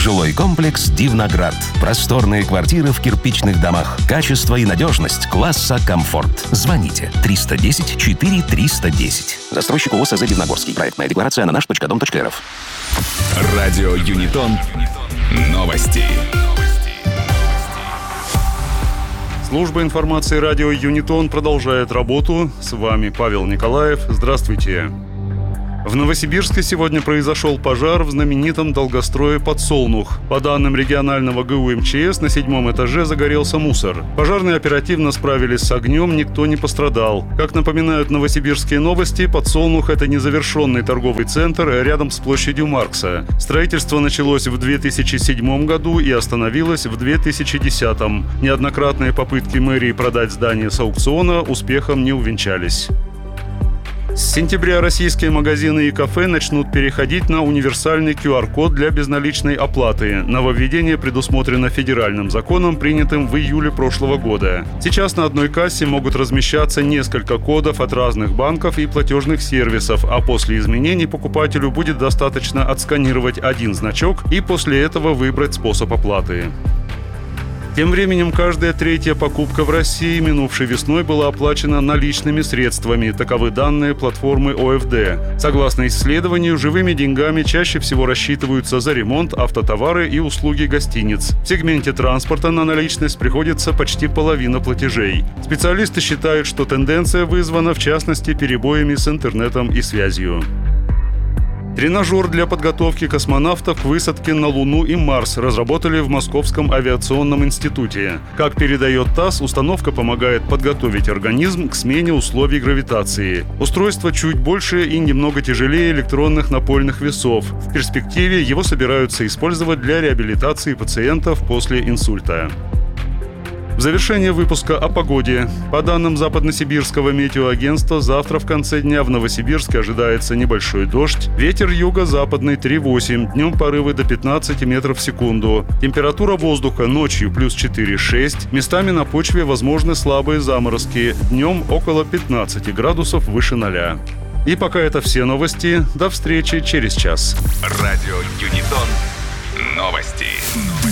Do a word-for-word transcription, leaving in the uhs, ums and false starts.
Жилой комплекс «Дивноград». Просторные квартиры в кирпичных домах. Качество и надежность класса комфорт. Звоните триста десять четыре триста десять. Застройщик ООО «СЗ Дивногорский». Проектная декларация на наш точка дом точка рф. Радио Юнитон. Новости. Служба информации радио Юнитон продолжает работу. С вами Павел Николаев. Здравствуйте. В Новосибирске сегодня произошел пожар в знаменитом долгострое «Подсолнух». По данным регионального гэ у эм че эс, на седьмом этаже загорелся мусор. Пожарные оперативно справились с огнем, никто не пострадал. Как напоминают новосибирские новости, «Подсолнух» — это незавершенный торговый центр рядом с площадью Маркса. Строительство началось в две тысячи седьмом году и остановилось в две тысячи десятом. Неоднократные попытки мэрии продать здание с аукциона успехом не увенчались. С сентября российские магазины и кафе начнут переходить на универсальный ку ар код для безналичной оплаты. Нововведение предусмотрено федеральным законом, принятым в июле прошлого года. Сейчас на одной кассе могут размещаться несколько кодов от разных банков и платежных сервисов, а после изменений покупателю будет достаточно отсканировать один значок и после этого выбрать способ оплаты. Тем временем каждая третья покупка в России минувшей весной была оплачена наличными средствами. Таковы данные платформы о эф дэ. Согласно исследованию, живыми деньгами чаще всего рассчитываются за ремонт, автотовары и услуги гостиниц. В сегменте транспорта на наличность приходится почти половина платежей. Специалисты считают, что тенденция вызвана в частности перебоями с интернетом и связью. Тренажер для подготовки космонавтов к высадке на Луну и Марс разработали в Московском авиационном институте. Как передает ТАСС, установка помогает подготовить организм к смене условий гравитации. Устройство чуть больше и немного тяжелее электронных напольных весов. В перспективе его собираются использовать для реабилитации пациентов после инсульта. В завершение выпуска о погоде. По данным Западносибирского метеоагентства, завтра в конце дня в Новосибирске ожидается небольшой дождь. Ветер юго-западный три восемь, днем порывы до пятнадцати метров в секунду. Температура воздуха ночью плюс четыре шесть, местами на почве возможны слабые заморозки, днем около пятнадцати градусов выше ноля. И пока это все новости. До встречи через час. Радио Юнитон. Новости.